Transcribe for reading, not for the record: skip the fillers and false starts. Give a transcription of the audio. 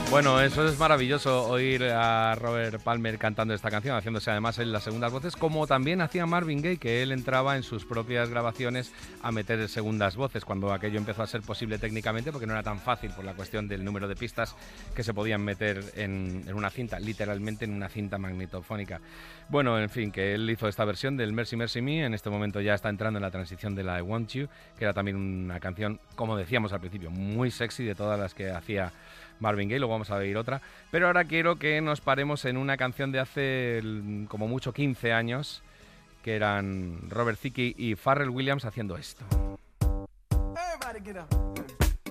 Bueno, eso es maravilloso, oír a Robert Palmer cantando esta canción, haciéndose además él las segundas voces, como también hacía Marvin Gaye, que él entraba en sus propias grabaciones a meter segundas voces, cuando aquello empezó a ser posible técnicamente, porque no era tan fácil por la cuestión del número de pistas que se podían meter en una cinta, literalmente en una cinta magnetofónica. Bueno, en fin, que él hizo esta versión del Mercy Mercy Me, en este momento ya está entrando en la transición de la I Want You, que era también una canción, como decíamos al principio, muy sexy de todas las que hacía Marvin Gaye. Luego vamos a oír otra, pero ahora quiero que nos paremos en una canción de hace como mucho 15 años, que eran Robert Thicke y Pharrell Williams haciendo esto. Everybody get up.